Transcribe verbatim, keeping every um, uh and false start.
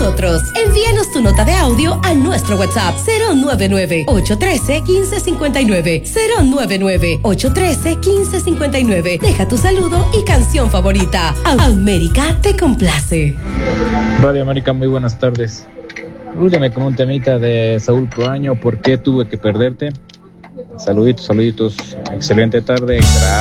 nosotros. Envíanos tu nota de audio a nuestro WhatsApp cero nueve nueve, ocho uno tres, uno cinco cinco nueve, cero nueve nueve, ocho uno tres, uno cinco cinco nueve. Deja tu saludo y canción favorita. América te complace. Radio América, muy buenas tardes. Últime con un temita de Saúl Proaño, ¿por qué tuve que perderte? Saluditos, saluditos. Excelente tarde. Gracias.